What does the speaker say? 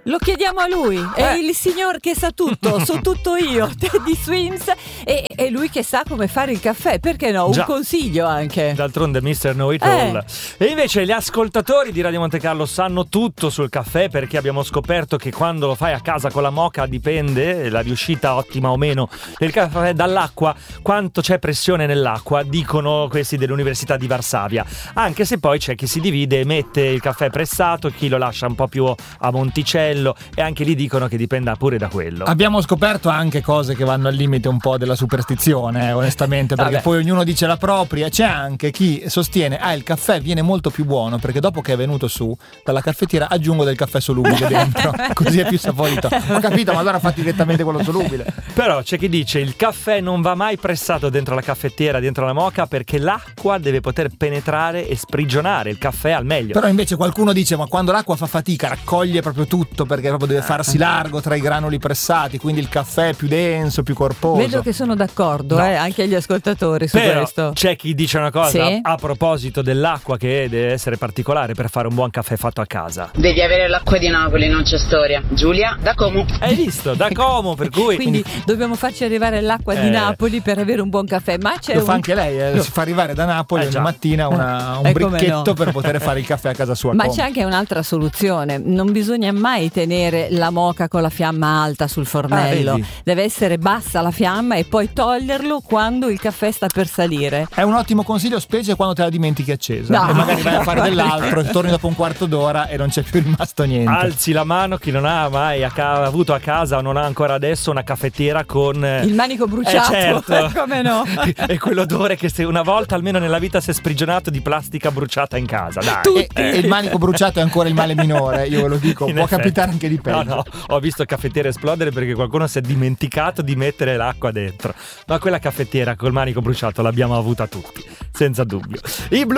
Lo chiediamo a lui, è il signor che sa tutto, so tutto io, Teddy Swims, e lui che sa come fare il caffè, perché no? Un consiglio anche. D'altronde Mr. Know It All. E invece gli ascoltatori di Radio Monte Carlo sanno tutto sul caffè, perché abbiamo scoperto che quando lo fai a casa con la moka dipende la riuscita ottima o meno del caffè dall'acqua, quanto c'è pressione nell'acqua, dicono questi dell'Università di Varsavia, anche se poi c'è chi si divide e mette il caffè pressato, chi lo lascia un po' più a monticello, e anche lì dicono che dipenda pure da quello. Abbiamo scoperto anche cose che vanno al limite un po' della superstizione, onestamente, perché poi ognuno dice la propria. C'è anche chi sostiene il caffè viene molto più buono perché dopo che è venuto su dalla caffettiera aggiungo del caffè solubile dentro, così è più saporito. Ho capito, ma allora fatti direttamente quello solubile. Però c'è chi dice il caffè non va mai pressato dentro la caffettiera, dentro la moka, perché l'acqua deve poter penetrare e sprigionare il caffè al meglio. Però invece qualcuno dice ma quando l'acqua fa fatica raccoglie proprio tutto, perché proprio deve farsi largo tra i granuli pressati, quindi il caffè è più denso, più corposo. Vedo che sono d'accordo, anche gli ascoltatori su però questo. C'è chi dice una cosa a proposito dell'acqua, che deve essere particolare per fare un buon caffè fatto a casa. Devi avere l'acqua di Napoli, non c'è storia. Giulia, da Como. Hai visto? Da Como, per cui quindi dobbiamo farci arrivare l'acqua di Napoli per avere un buon caffè. Ma c'è lo fa anche lei, si fa arrivare da Napoli ogni mattina un bricchetto per poter fare il caffè a casa sua. Ma c'è anche un'altra soluzione: non bisogna mai tenere la moka con la fiamma alta sul fornello, deve essere bassa la fiamma e poi toglierlo quando il caffè sta per salire. È un ottimo consiglio, specie quando te la dimentichi accesa e magari vai a fare dell'altro e torni dopo un quarto d'ora e non c'è più rimasto niente. Alzi la mano chi non ha mai avuto a casa o non ha ancora adesso una caffettiera con il manico bruciato. Certo. Come no? E quell'odore che se una volta almeno nella vita si è sprigionato di plastica bruciata in casa, dai. E il manico bruciato è ancora il male minore, io ve lo dico, può capitare anche di peggio. No, ho visto caffettiere esplodere perché qualcuno si è dimenticato di mettere l'acqua dentro, ma quella caffettiera col manico bruciato l'abbiamo avuta tutti, senza dubbio. I